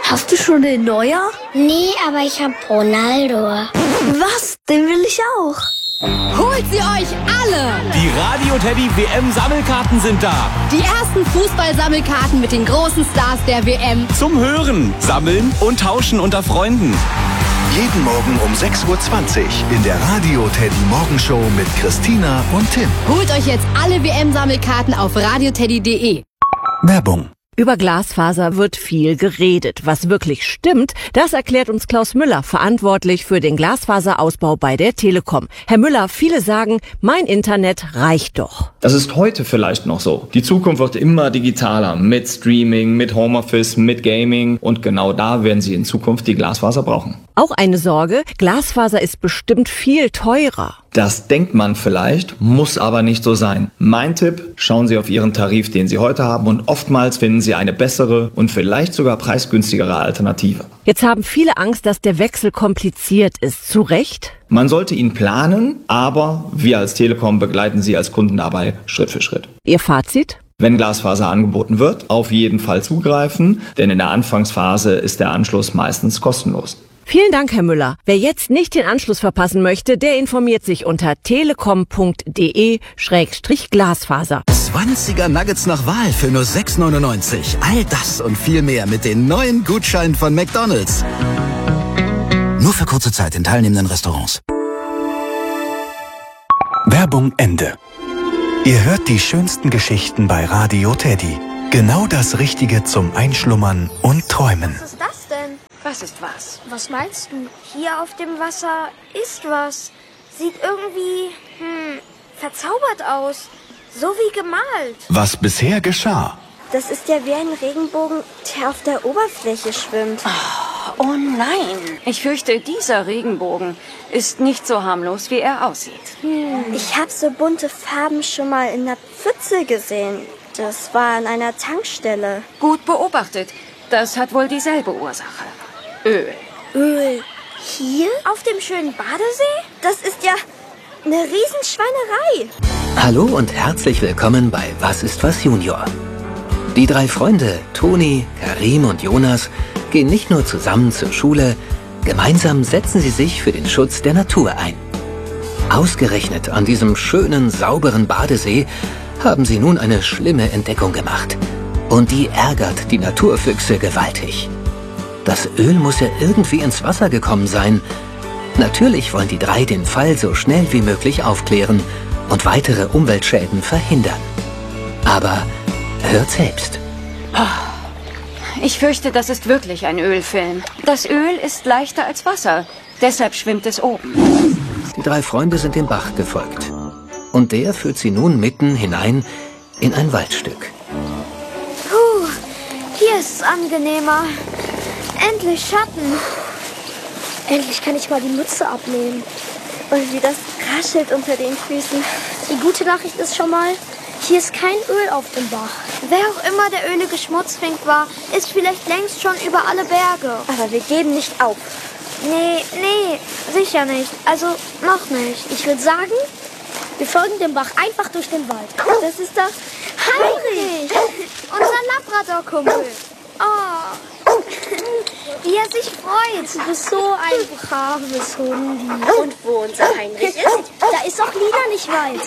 Hast du schon den Neuer? Nee, aber ich hab Ronaldo. Was? Den will ich auch. Holt sie euch alle! Die Radio Teddy WM Sammelkarten sind da. Die ersten Fußballsammelkarten mit den großen Stars der WM. Zum Hören, Sammeln und Tauschen unter Freunden. Jeden Morgen um 6:20 Uhr in der Radio Teddy Morgenshow mit Christina und Tim. Holt euch jetzt alle WM-Sammelkarten auf radioteddy.de. Werbung. Über Glasfaser wird viel geredet. Was wirklich stimmt, das erklärt uns Klaus Müller, verantwortlich für den Glasfaserausbau bei der Telekom. Herr Müller, viele sagen, mein Internet reicht doch. Das ist heute vielleicht noch so. Die Zukunft wird immer digitaler, mit Streaming, mit Homeoffice, mit Gaming. Und genau da werden Sie in Zukunft die Glasfaser brauchen. Auch eine Sorge, Glasfaser ist bestimmt viel teurer. Das denkt man vielleicht, muss aber nicht so sein. Mein Tipp, schauen Sie auf Ihren Tarif, den Sie heute haben, und oftmals finden Sie eine bessere und vielleicht sogar preisgünstigere Alternative. Jetzt haben viele Angst, dass der Wechsel kompliziert ist. Zu Recht? Man sollte ihn planen, aber wir als Telekom begleiten Sie als Kunden dabei Schritt für Schritt. Ihr Fazit? Wenn Glasfaser angeboten wird, auf jeden Fall zugreifen, denn in der Anfangsphase ist der Anschluss meistens kostenlos. Vielen Dank, Herr Müller. Wer jetzt nicht den Anschluss verpassen möchte, der informiert sich unter telekom.de/Glasfaser. 20er Nuggets nach Wahl für nur 6,99. All das und viel mehr mit den neuen Gutscheinen von McDonald's. Nur für kurze Zeit in teilnehmenden Restaurants. Werbung Ende. Ihr hört die schönsten Geschichten bei Radio Teddy. Genau das Richtige zum Einschlummern und Träumen. Was ist das denn? Was ist was? Was meinst du? Hier auf dem Wasser ist was. Sieht irgendwie, verzaubert aus. So wie gemalt. Was bisher geschah. Das ist ja wie ein Regenbogen, der auf der Oberfläche schwimmt. Oh nein, ich fürchte, dieser Regenbogen ist nicht so harmlos, wie er aussieht. Ich habe so bunte Farben schon mal in der Pfütze gesehen. Das war an einer Tankstelle. Gut beobachtet. Das hat wohl dieselbe Ursache. Öl. Öl? Hier? Auf dem schönen Badesee? Das ist ja eine Riesenschweinerei. Hallo und herzlich willkommen bei Was ist was Junior. Die 3 Freunde, Toni, Karim und Jonas, gehen nicht nur zusammen zur Schule, gemeinsam setzen sie sich für den Schutz der Natur ein. Ausgerechnet an diesem schönen, sauberen Badesee haben sie nun eine schlimme Entdeckung gemacht. Und die ärgert die Naturfüchse gewaltig. Das Öl muss ja irgendwie ins Wasser gekommen sein. Natürlich wollen die 3 den Fall so schnell wie möglich aufklären und weitere Umweltschäden verhindern. Aber hört selbst. Ich fürchte, das ist wirklich ein Ölfilm. Das Öl ist leichter als Wasser. Deshalb schwimmt es oben. Die 3 Freunde sind dem Bach gefolgt. Und der führt sie nun mitten hinein in ein Waldstück. Hier ist es angenehmer. Endlich Schatten. Endlich kann ich mal die Mütze abnehmen. Und wie das raschelt unter den Füßen. Die gute Nachricht ist schon mal, hier ist kein Öl auf dem Bach. Wer auch immer der ölige Schmutzfink war, ist vielleicht längst schon über alle Berge. Aber wir geben nicht auf. Nee, sicher nicht. Also noch nicht. Ich würde sagen, wir folgen dem Bach einfach durch den Wald. Das ist doch Heinrich, unser Labrador-Kumpel. Oh, wie er sich freut. Du bist so ein braves Hundi. Und wo unser Heinrich ist, da ist auch Lina nicht weit.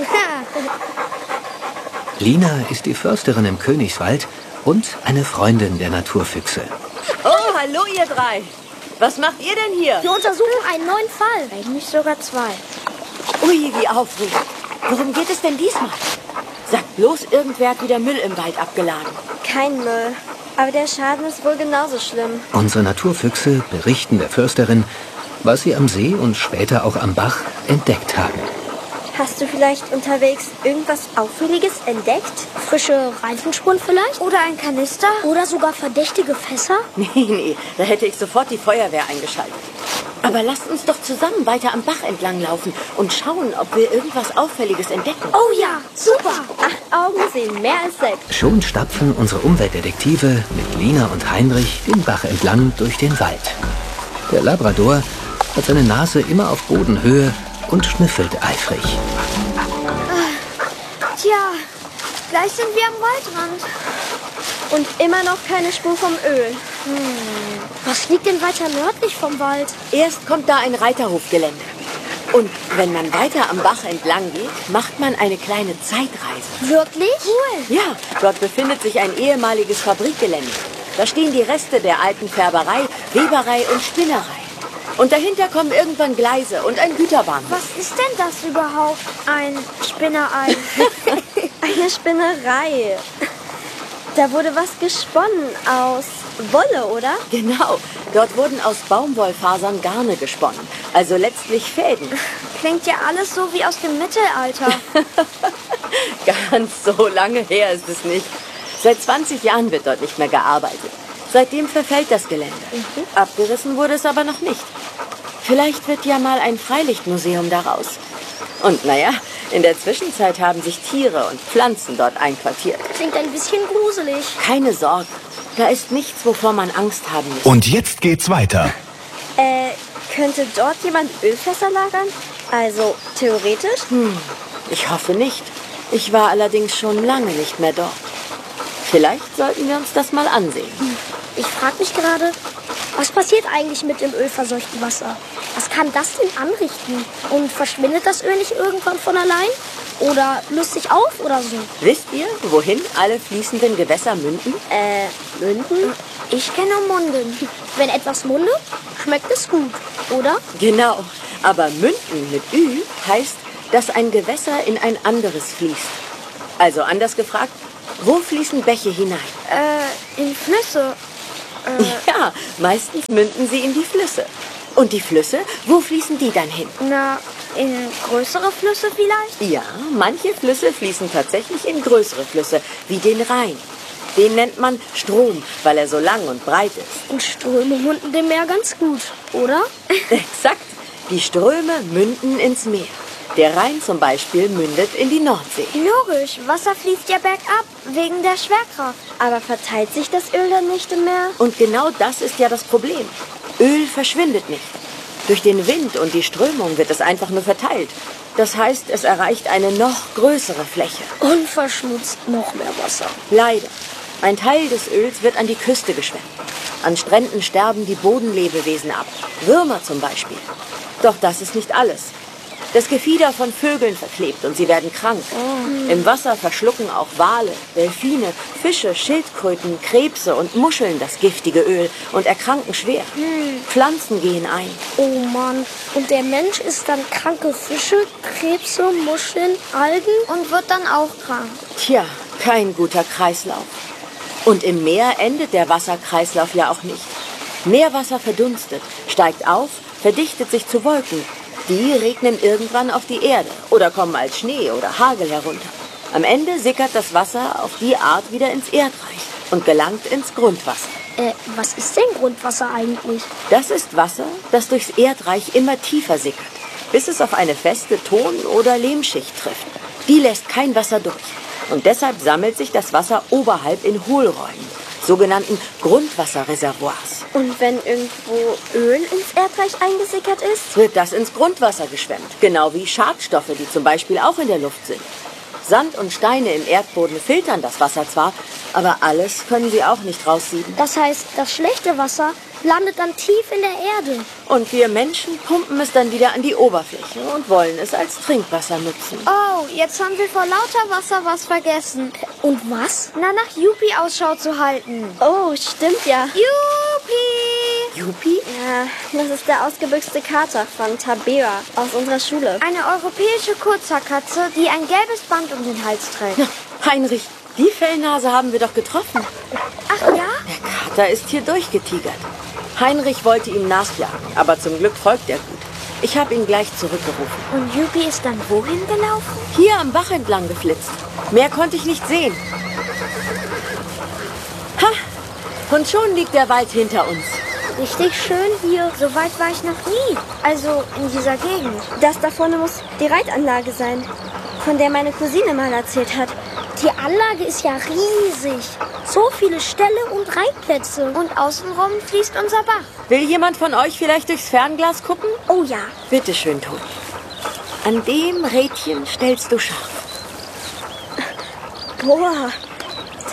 Lina ist die Försterin im Königswald und eine Freundin der Naturfüchse. Oh, hallo ihr 3. Was macht ihr denn hier? Wir untersuchen einen neuen Fall. Eigentlich sogar 2. Ui, wie aufregend. Worum geht es denn diesmal? Sagt bloß, irgendwer hat wieder Müll im Wald abgeladen. Kein Müll. Aber der Schaden ist wohl genauso schlimm. Unsere Naturfüchse berichten der Försterin, was sie am See und später auch am Bach entdeckt haben. Hast du vielleicht unterwegs irgendwas Auffälliges entdeckt? Frische Reifenspuren vielleicht? Oder ein Kanister? Oder sogar verdächtige Fässer? Nee, da hätte ich sofort die Feuerwehr eingeschaltet. Aber lasst uns doch zusammen weiter am Bach entlang laufen und schauen, ob wir irgendwas Auffälliges entdecken. Oh ja, super! 8 Augen sehen mehr als 6. Schon stapfen unsere Umweltdetektive mit Lina und Heinrich den Bach entlang durch den Wald. Der Labrador hat seine Nase immer auf Bodenhöhe und schnüffelt eifrig. Tja, gleich sind wir am Waldrand. Und immer noch keine Spur vom Öl. Was liegt denn weiter nördlich vom Wald? Erst kommt da ein Reiterhofgelände. Und wenn man weiter am Bach entlang geht, macht man eine kleine Zeitreise. Wirklich? Cool. Ja, dort befindet sich ein ehemaliges Fabrikgelände. Da stehen die Reste der alten Färberei, Weberei und Spinnerei. Und dahinter kommen irgendwann Gleise und ein Güterbahnhof. Was ist denn das überhaupt? Ein Spinnerei. Eine Spinnerei. Da wurde was gesponnen aus Wolle, oder? Genau. Dort wurden aus Baumwollfasern Garne gesponnen. Also letztlich Fäden. Klingt ja alles so wie aus dem Mittelalter. Ganz so lange her ist es nicht. Seit 20 Jahren wird dort nicht mehr gearbeitet. Seitdem verfällt das Gelände. Abgerissen wurde es aber noch nicht. Vielleicht wird ja mal ein Freilichtmuseum daraus. Und naja, in der Zwischenzeit haben sich Tiere und Pflanzen dort einquartiert. Klingt ein bisschen gruselig. Keine Sorge, da ist nichts, wovor man Angst haben muss. Und jetzt geht's weiter. Könnte dort jemand Ölfässer lagern? Also theoretisch? Ich hoffe nicht. Ich war allerdings schon lange nicht mehr dort. Vielleicht sollten wir uns das mal ansehen. Ich frage mich gerade, was passiert eigentlich mit dem ölverseuchten Wasser? Was kann das denn anrichten? Und verschwindet das Öl nicht irgendwann von allein? Oder löst sich auf oder so? Wisst ihr, wohin alle fließenden Gewässer münden? Münden? Ich kenne Munden. Wenn etwas mundet, schmeckt es gut, oder? Genau. Aber münden mit Ü heißt, dass ein Gewässer in ein anderes fließt. Also anders gefragt, wo fließen Bäche hinein? In Flüsse. Ja, meistens münden sie in die Flüsse. Und die Flüsse, wo fließen die dann hin? Na, in größere Flüsse vielleicht? Ja, manche Flüsse fließen tatsächlich in größere Flüsse, wie den Rhein. Den nennt man Strom, weil er so lang und breit ist. Und Ströme münden dem Meer ganz gut, oder? Exakt. Die Ströme münden ins Meer. Der Rhein zum Beispiel mündet in die Nordsee. Logisch, Wasser fließt ja bergab, wegen der Schwerkraft. Aber verteilt sich das Öl dann nicht im Meer? Und genau das ist ja das Problem. Öl verschwindet nicht. Durch den Wind und die Strömung wird es einfach nur verteilt. Das heißt, es erreicht eine noch größere Fläche. Und verschmutzt noch mehr Wasser. Leider. Ein Teil des Öls wird an die Küste geschwemmt. An Stränden sterben die Bodenlebewesen ab. Würmer zum Beispiel. Doch das ist nicht alles. Das Gefieder von Vögeln verklebt und sie werden krank. Im Wasser verschlucken auch Wale, Delfine, Fische, Schildkröten, Krebse und Muscheln das giftige Öl und erkranken schwer. Pflanzen gehen ein. Oh Mann. Und der Mensch isst dann kranke Fische, Krebse, Muscheln, Algen und wird dann auch krank. Tja, kein guter Kreislauf. Und im Meer endet der Wasserkreislauf ja auch nicht. Meerwasser verdunstet, steigt auf, verdichtet sich zu Wolken. Die regnen irgendwann auf die Erde oder kommen als Schnee oder Hagel herunter. Am Ende sickert das Wasser auf die Art wieder ins Erdreich und gelangt ins Grundwasser. Was ist denn Grundwasser eigentlich? Das ist Wasser, das durchs Erdreich immer tiefer sickert, bis es auf eine feste Ton- oder Lehmschicht trifft. Die lässt kein Wasser durch. Und deshalb sammelt sich das Wasser oberhalb in Hohlräumen, sogenannten Grundwasserreservoirs. Und wenn irgendwo Öl ins Erdreich eingesickert ist? Wird das ins Grundwasser geschwemmt, genau wie Schadstoffe, die zum Beispiel auch in der Luft sind. Sand und Steine im Erdboden filtern das Wasser zwar, aber alles können sie auch nicht raussieben. Das heißt, das schlechte Wasser landet dann tief in der Erde. Und wir Menschen pumpen es dann wieder an die Oberfläche und wollen es als Trinkwasser nutzen. Oh, jetzt haben wir vor lauter Wasser was vergessen. Und was? Na, nach Yuppie Ausschau zu halten. Oh, stimmt ja. Yuppie! Yuppie? Ja, das ist der ausgebüxte Kater von Tabea aus unserer Schule. Eine europäische Kurzhaarkatze, die ein gelbes Band um den Hals trägt. Ja, Heinrich, die Fellnase haben wir doch getroffen. Ach ja? Der Kater ist hier durchgetigert. Heinrich wollte ihm nachjagen, aber zum Glück folgt er gut. Ich habe ihn gleich zurückgerufen. Und Yuppie ist dann wohin gelaufen? Hier am Bach entlang geflitzt. Mehr konnte ich nicht sehen. Ha! Und schon liegt der Wald hinter uns. Richtig schön hier. So weit war ich noch nie. Also in dieser Gegend. Das da vorne muss die Reitanlage sein, von der meine Cousine mal erzählt hat. Die Anlage ist ja riesig. So viele Ställe und Reitplätze. Und außenrum fließt unser Bach. Will jemand von euch vielleicht durchs Fernglas gucken? Oh ja. Bitte schön, Toni. An dem Rädchen stellst du scharf. Boah,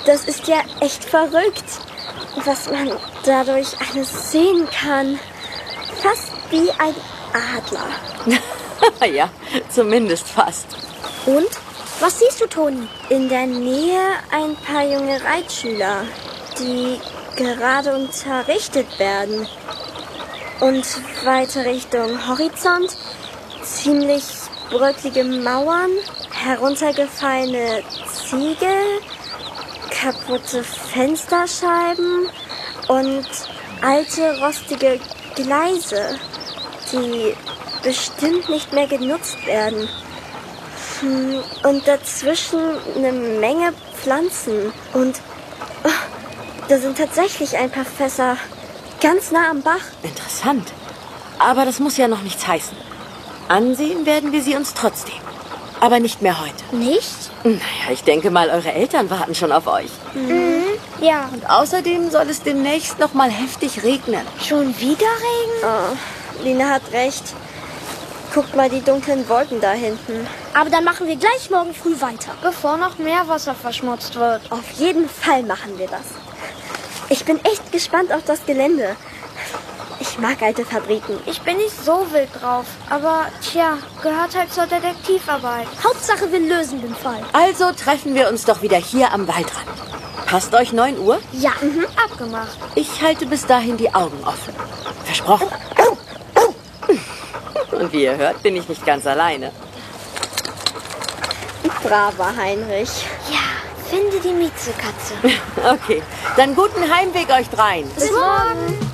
Das ist ja echt verrückt, was man dadurch alles sehen kann. Fast wie ein Adler. Ja, zumindest fast. Und? Was siehst du, Toni? In der Nähe ein paar junge Reitschüler, die gerade unterrichtet werden. Und weiter Richtung Horizont ziemlich bröcklige Mauern, heruntergefallene Ziegel, kaputte Fensterscheiben und alte rostige Gleise, die bestimmt nicht mehr genutzt werden. Und dazwischen eine Menge Pflanzen. Und da sind tatsächlich ein paar Fässer ganz nah am Bach. Interessant. Aber das muss ja noch nichts heißen. Ansehen werden wir sie uns trotzdem. Aber nicht mehr heute. Nicht? Naja, ich denke mal, eure Eltern warten schon auf euch. Ja. Und außerdem soll es demnächst noch mal heftig regnen. Schon wieder Regen? Oh, Lina hat recht. Guckt mal die dunklen Wolken da hinten. Aber dann machen wir gleich morgen früh weiter. Bevor noch mehr Wasser verschmutzt wird. Auf jeden Fall machen wir das. Ich bin echt gespannt auf das Gelände. Ich mag alte Fabriken. Ich bin nicht so wild drauf. Aber tja, gehört halt zur Detektivarbeit. Hauptsache, wir lösen den Fall. Also treffen wir uns doch wieder hier am Waldrand. Passt euch 9 Uhr? Ja, abgemacht. Ich halte bis dahin die Augen offen. Versprochen. Und wie ihr hört, bin ich nicht ganz alleine. Braver Heinrich. Ja, finde die Miezekatze. Okay, dann guten Heimweg euch dreien. Bis morgen.